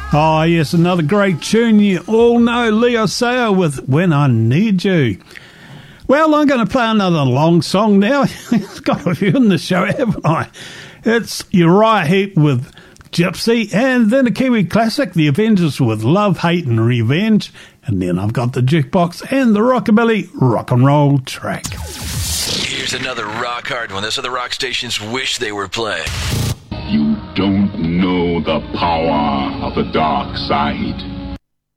Oh, yes, another great tune. You all know Leo Sayer with When I Need You. Well, I'm going to play another long song now. It's got a few in the show, haven't I? It's Uriah Heep with Gypsy, and then a Kiwi classic, The Avengers with Love, Hate and Revenge. And then I've got the jukebox and the rockabilly rock and roll track. Here's another rock hard one. This is the rock stations wish they were playing. You don't know the power of the dark side.